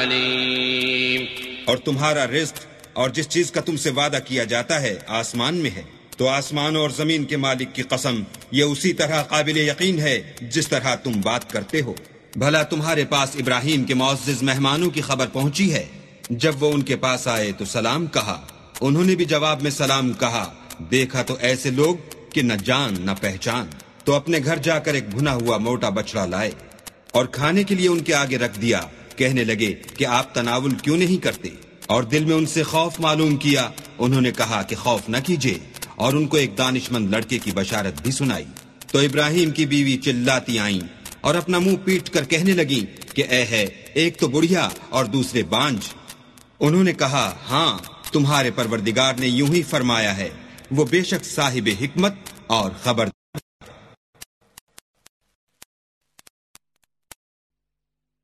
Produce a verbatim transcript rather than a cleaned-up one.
और तुम्हारा रिज्क और जिस चीज का तुमसे वादा किया जाता है आसमान में है, तो आसमान और जमीन के मालिक की कसम, ये उसी तरह काबिल यकीन है जिस तरह तुम बात करते हो। भला तुम्हारे पास इब्राहिम के मुअज़्ज़िज़ मेहमानों की खबर पहुंची है? जब वो उनके पास आए तो सलाम कहा, उन्होंने भी जवाब में सलाम कहा। देखा तो ऐसे लोग कि न जान न पहचान। तो अपने घर जाकर एक भुना हुआ मोटा बछड़ा लाए और खाने के लिए उनके आगे रख दिया। कहने लगे कि आप तनावुल क्यों नहीं करते? और दिल में उनसे खौफ मालूम किया। उन्होंने कहा कि खौफ न कीजिए, और उनको एक दानिशमंद लड़के की बशारत भी सुनाई। तो इब्राहिम की बीवी चिल्लाती आईं और अपना मुंह पीट कर कहने लगी कि ऐ है, एक तो बुढ़िया और दूसरे बांझ। उन्होंने कहा, हाँ, तुम्हारे परवरदिगार ने यूं ही फरमाया है, वो बेशक साहिब हिकमत और खबर